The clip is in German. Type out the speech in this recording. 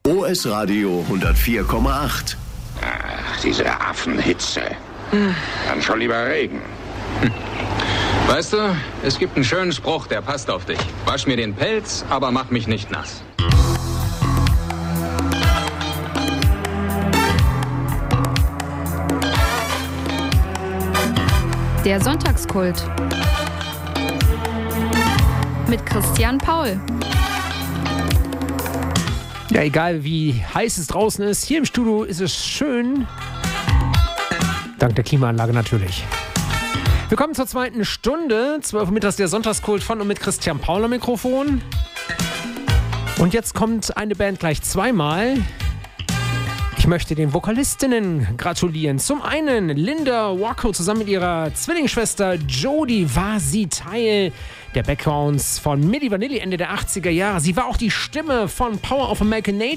OS Radio 104,8. Ach, diese Affenhitze. Dann schon lieber Regen. Weißt du, es gibt einen schönen Spruch, der passt auf dich. Wasch mir den Pelz, aber mach mich nicht nass. Der Sonntagskult mit Christian Paul. Ja, egal wie heiß es draußen ist, hier im Studio ist es schön. Dank der Klimaanlage natürlich. Willkommen zur zweiten Stunde, 12 Uhr mittags, der Sonntagskult von und mit Christian Paul am Mikrofon. Und jetzt kommt eine Band gleich zweimal. Ich möchte den Vokalistinnen gratulieren. Zum einen Linda Wacko zusammen mit ihrer Zwillingsschwester Jodie war sie Teil der Backgrounds von Milli Vanilli Ende der 80er Jahre. Sie war auch die Stimme von Power of American Nature.